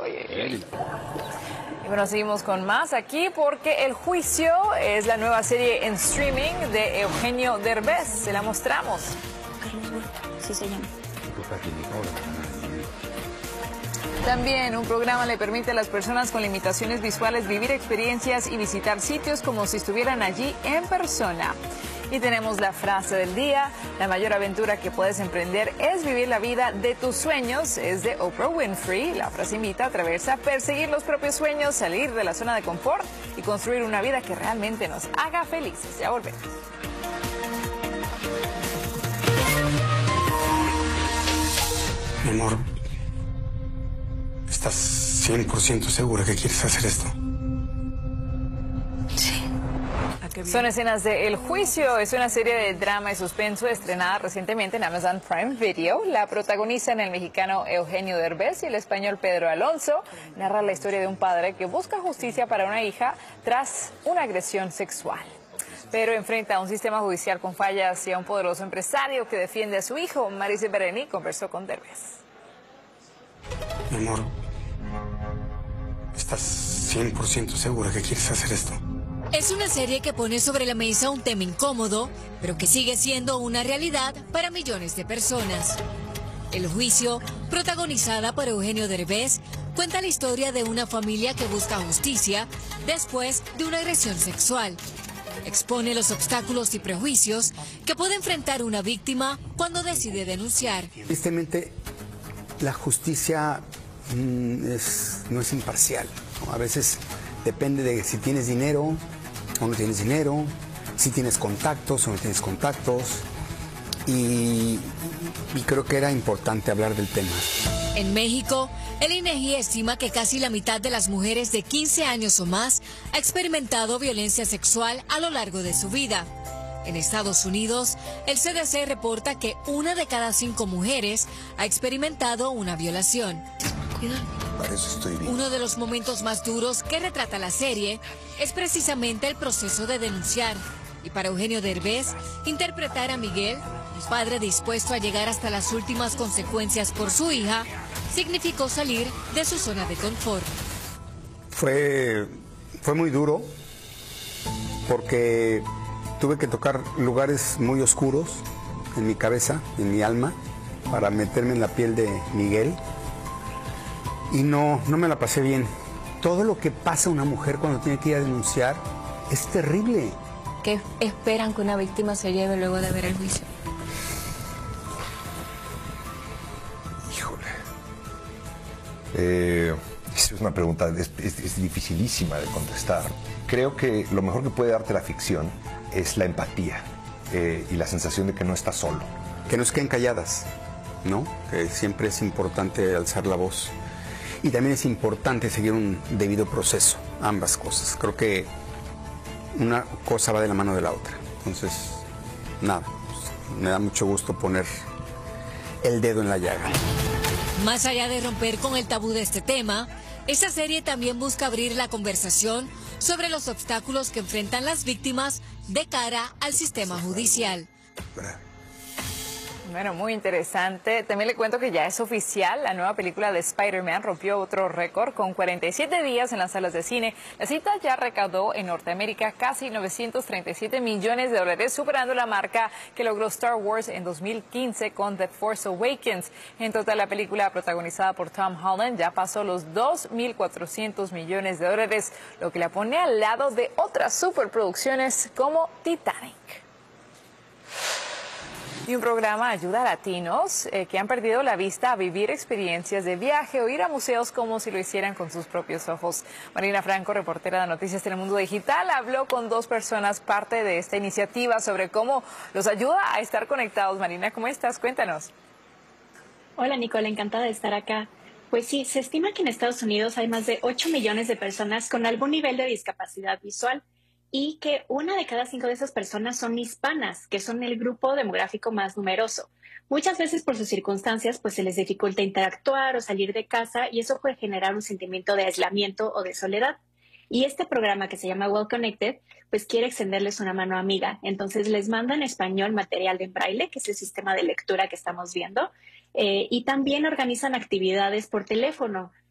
Y bueno, seguimos con más aquí porque El Juicio es la nueva serie en streaming de Eugenio Derbez. Se la mostramos. Carlos Huerta, sí se llama. También un programa le permite a las personas con limitaciones visuales vivir experiencias y visitar sitios como si estuvieran allí en persona. Y tenemos la frase del día: la mayor aventura que puedes emprender es vivir la vida de tus sueños. Es de Oprah Winfrey. La frase invita a través a perseguir los propios sueños, salir de la zona de confort y construir una vida que realmente nos haga felices. Ya volvemos. Mi amor, ¿estás 100% segura que quieres hacer esto? Sí. Son escenas de El Juicio. Es una serie de drama y suspenso estrenada recientemente en Amazon Prime Video. La protagonizan el mexicano Eugenio Derbez y el español Pedro Alonso. Narra la historia de un padre que busca justicia para una hija tras una agresión sexual. Pero enfrenta a un sistema judicial con fallas y a un poderoso empresario que defiende a su hijo. Marisa Bereni conversó con Derbez. Mi amor, ¿estás 100% segura que quieres hacer esto? Es una serie que pone sobre la mesa un tema incómodo, pero que sigue siendo una realidad para millones de personas. El Juicio, protagonizada por Eugenio Derbez, cuenta la historia de una familia que busca justicia después de una agresión sexual. Expone los obstáculos y prejuicios que puede enfrentar una víctima cuando decide denunciar. Tristemente, la justicia no es imparcial, ¿no? A veces depende de si tienes dinero o no tienes dinero, si tienes contactos o no tienes contactos. Y creo que era importante hablar del tema. En México, el INEGI estima que casi la mitad de las mujeres de 15 años o más ha experimentado violencia sexual a lo largo de su vida. En Estados Unidos, el CDC reporta que 1 de cada 5 mujeres ha experimentado una violación. Para eso estoy bien. Uno de los momentos más duros que retrata la serie es precisamente el proceso de denunciar. Y para Eugenio Derbez, interpretar a Miguel, un padre dispuesto a llegar hasta las últimas consecuencias por su hija, significó salir de su zona de confort. Fue muy duro porque tuve que tocar lugares muy oscuros en mi cabeza, en mi alma, para meterme en la piel de Miguel. Y no me la pasé bien. Todo lo que pasa a una mujer cuando tiene que ir a denunciar es terrible. ¿Qué esperan que una víctima se lleve luego de ver el juicio? Híjole. Es una pregunta, es dificilísima de contestar. Creo que lo mejor que puede darte la ficción es la empatía y la sensación de que no estás solo. Que no se queden calladas, ¿no? Que siempre es importante alzar la voz. Y también es importante seguir un debido proceso, ambas cosas. Creo que una cosa va de la mano de la otra. Entonces, nada, pues, me da mucho gusto poner el dedo en la llaga. Más allá de romper con el tabú de este tema, esta serie también busca abrir la conversación sobre los obstáculos que enfrentan las víctimas de cara al sistema judicial. Bueno, muy interesante. También le cuento que ya es oficial. La nueva película de Spider-Man rompió otro récord con 47 días en las salas de cine. La cita ya recaudó en Norteamérica casi 937 millones de dólares, superando la marca que logró Star Wars en 2015 con The Force Awakens. En total, la película, protagonizada por Tom Holland, ya pasó los 2.400 millones de dólares, lo que la pone al lado de otras superproducciones como Titanic. Y un programa ayuda a latinos que han perdido la vista a vivir experiencias de viaje o ir a museos como si lo hicieran con sus propios ojos. Marina Franco, reportera de Noticias Telemundo Digital, habló con 2 personas parte de esta iniciativa sobre cómo los ayuda a estar conectados. Marina, ¿cómo estás? Cuéntanos. Hola Nicole, encantada de estar acá. Pues sí, se estima que en Estados Unidos hay más de 8 millones de personas con algún nivel de discapacidad visual, y que 1 de cada 5 de esas personas son hispanas, que son el grupo demográfico más numeroso. Muchas veces por sus circunstancias pues se les dificulta interactuar o salir de casa, y eso puede generar un sentimiento de aislamiento o de soledad. Y este programa, que se llama Well Connected, pues quiere extenderles una mano amiga. Entonces les manda en español material en braille, que es el sistema de lectura que estamos viendo, y también organizan actividades por teléfono,